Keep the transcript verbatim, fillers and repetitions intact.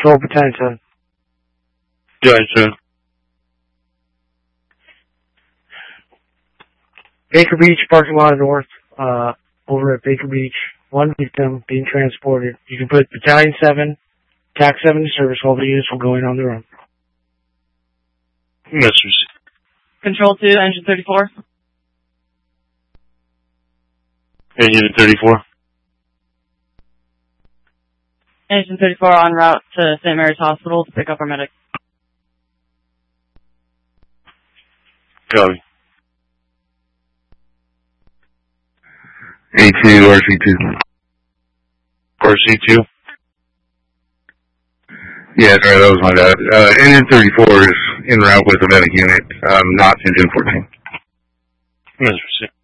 Patrol, Battalion seven. Battalion seven. Baker Beach, parking lot north, uh, over at Baker Beach. One victim being transported. You can put Battalion seven, T A C seven to service. All the units will go in on their own. Yes, sir. Control two, engine thirty-four. Engine thirty-four. Engine thirty-four en route to Saint Mary's Hospital to pick up our medic. Copy. A two, R C two. R C two? Yeah, sorry, that was my bad. Uh, engine thirty-four is en route with the medic unit, um, not engine fourteen. Yes, sir.